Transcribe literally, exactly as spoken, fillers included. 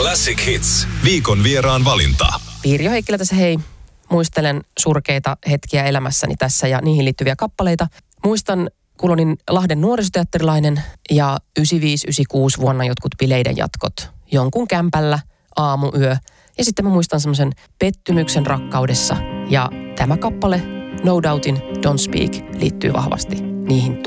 Classic Hits. Viikon vieraan valinta. Pirjo Heikkilä tässä hei. Muistelen surkeita hetkiä elämässäni tässä ja niihin liittyviä kappaleita. Muistan, kun olin Lahden nuorisoteatterilainen ja yhdeksänkymmentäviisi yhdeksänkymmentäkuusi vuonna jotkut bileiden jatkot. Jonkun kämpällä, aamuyö. Ja sitten mä muistan semmoisen pettymyksen rakkaudessa. Ja tämä kappale, No Doubtin Don't Speak, liittyy vahvasti niihin